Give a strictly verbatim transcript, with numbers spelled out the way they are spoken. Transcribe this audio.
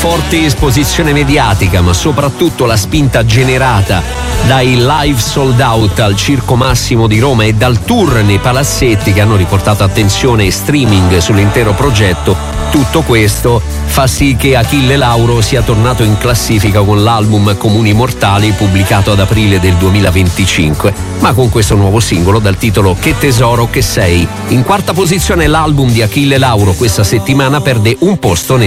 forte esposizione mediatica, ma soprattutto la spinta generata dai live sold out al Circo Massimo di Roma e dal tour nei palazzetti che hanno riportato attenzione e streaming sull'intero progetto, tutto questo fa sì che Achille Lauro sia tornato in classifica con l'album Comuni Mortali, pubblicato ad aprile del duemilaventicinque, ma con questo nuovo singolo dal titolo Che tesoro che sei. In quarta posizione l'album di Achille Lauro questa settimana perde un posto nel